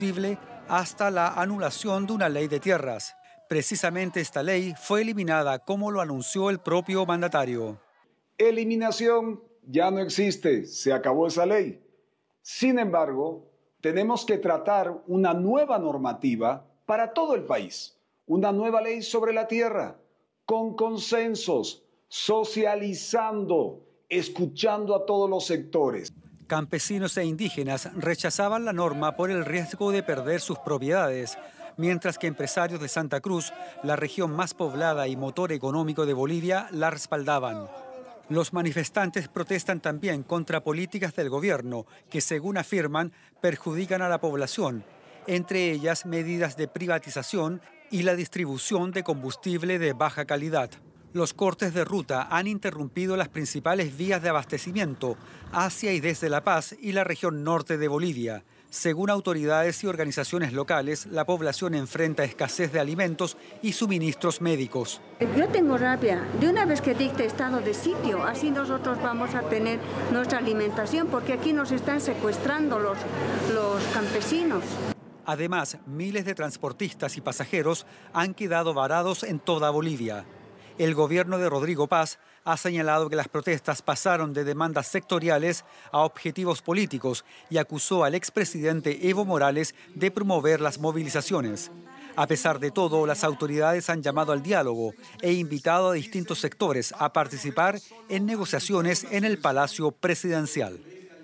combustible hasta la anulación de una ley de tierras. Precisamente esta ley fue eliminada, como lo anunció el propio mandatario. Eliminación ya no existe, se acabó esa ley. Sin embargo, tenemos que tratar una nueva normativa para todo el país, una nueva ley sobre la tierra, con consensos, socializando, escuchando a todos los sectores. Campesinos e indígenas rechazaban la norma por el riesgo de perder sus propiedades, mientras que empresarios de Santa Cruz, la región más poblada y motor económico de Bolivia, la respaldaban. Los manifestantes protestan también contra políticas del gobierno que, según afirman, perjudican a la población, entre ellas medidas de privatización y la distribución de combustible de baja calidad. Los cortes de ruta han interrumpido las principales vías de abastecimiento hacia y desde La Paz y la región norte de Bolivia. Según autoridades y organizaciones locales, la población enfrenta escasez de alimentos y suministros médicos. Yo tengo rabia. De una vez que dicte estado de sitio, así nosotros vamos a tener nuestra alimentación, porque aquí nos están secuestrando los campesinos. Además, miles de transportistas y pasajeros han quedado varados en toda Bolivia. El gobierno de Rodrigo Paz ha señalado que las protestas pasaron de demandas sectoriales a objetivos políticos y acusó al expresidente Evo Morales de promover las movilizaciones. A pesar de todo, las autoridades han llamado al diálogo e invitado a distintos sectores a participar en negociaciones en el Palacio Presidencial.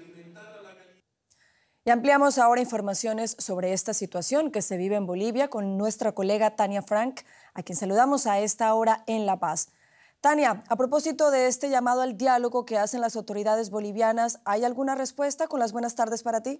Y ampliamos ahora informaciones sobre esta situación que se vive en Bolivia con nuestra colega Tania Frank, a quien saludamos a esta hora en La Paz. Tania, a propósito de este llamado al diálogo que hacen las autoridades bolivianas, ¿hay alguna respuesta? Con las buenas tardes para ti.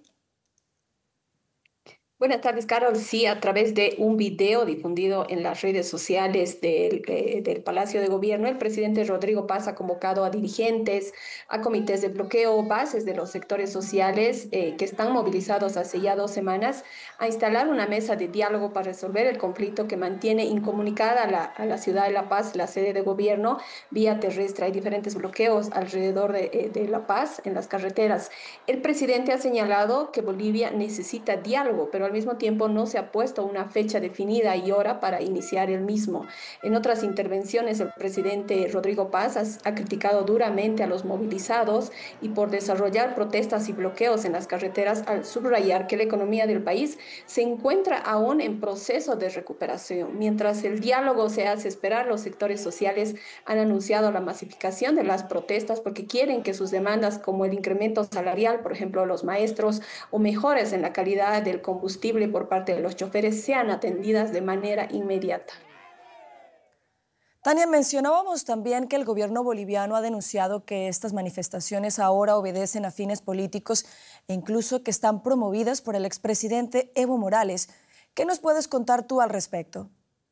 Buenas tardes, Carol. Sí, a través de un video difundido en las redes sociales del Palacio de Gobierno, el presidente Rodrigo Paz ha convocado a dirigentes, a comités de bloqueo, bases de los sectores sociales que están movilizados hace ya 2 semanas, a instalar una mesa de diálogo para resolver el conflicto que mantiene incomunicada a la ciudad de La Paz, la sede de gobierno, vía terrestre. Hay diferentes bloqueos alrededor de La Paz, en las carreteras. El presidente ha señalado que Bolivia necesita diálogo, pero al mismo tiempo no se ha puesto una fecha definida y hora para iniciar el mismo. En otras intervenciones, el presidente Rodrigo Paz ha criticado duramente a los movilizados y por desarrollar protestas y bloqueos en las carreteras, al subrayar que la economía del país se encuentra aún en proceso de recuperación. Mientras el diálogo se hace esperar, los sectores sociales han anunciado la masificación de las protestas porque quieren que sus demandas, como el incremento salarial, por ejemplo, los maestros, o mejoras en la calidad del combustible por parte de los choferes, sean atendidas de manera inmediata. Tania, mencionábamos también que el gobierno boliviano ha denunciado que estas manifestaciones ahora obedecen a fines políticos e incluso que están promovidas por el expresidente Evo Morales. ¿Qué nos puedes contar tú al respecto?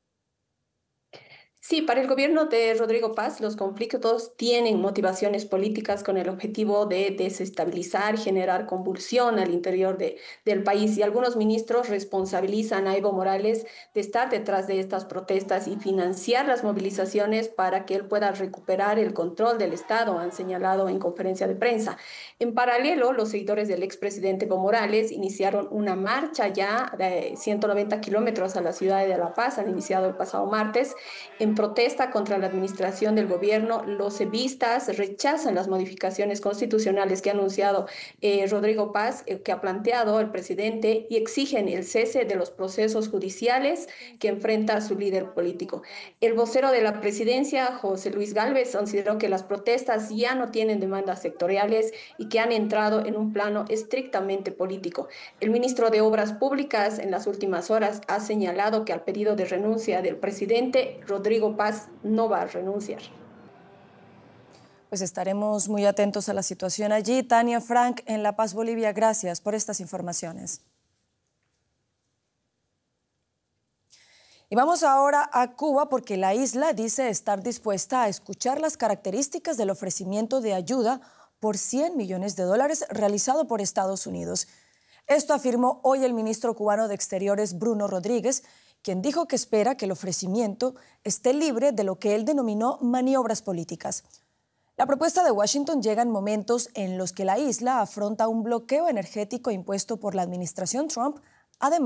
Sí, para el gobierno de Rodrigo Paz, los conflictos tienen motivaciones políticas con el objetivo de desestabilizar, generar convulsión al interior del país. Y algunos ministros responsabilizan a Evo Morales de estar detrás de estas protestas y financiar las movilizaciones para que él pueda recuperar el control del Estado, han señalado en conferencia de prensa. En paralelo, los seguidores del expresidente Evo Morales iniciaron una marcha ya de 190 kilómetros a la ciudad de La Paz, han iniciado el pasado martes, en protesta contra la administración del gobierno. Los evistas rechazan las modificaciones constitucionales que ha anunciado Rodrigo Paz, que ha planteado el presidente, y exigen el cese de los procesos judiciales que enfrenta a su líder político. El vocero de la presidencia, José Luis Gálvez, consideró que las protestas ya no tienen demandas sectoriales y que han entrado en un plano estrictamente político. El ministro de Obras Públicas en las últimas horas ha señalado que al pedido de renuncia del presidente, Rodrigo Paz no va a renunciar. Pues estaremos muy atentos a la situación allí. Tania Frank, en La Paz, Bolivia, gracias por estas informaciones. Y vamos ahora a Cuba porque la isla dice estar dispuesta a escuchar las características del ofrecimiento de ayuda por $100 millones realizado por Estados Unidos. Esto afirmó hoy el ministro cubano de Exteriores, Bruno Rodríguez, quien dijo que espera que el ofrecimiento esté libre de lo que él denominó maniobras políticas. La propuesta de Washington llega en momentos en los que la isla afronta un bloqueo energético impuesto por la administración Trump Además,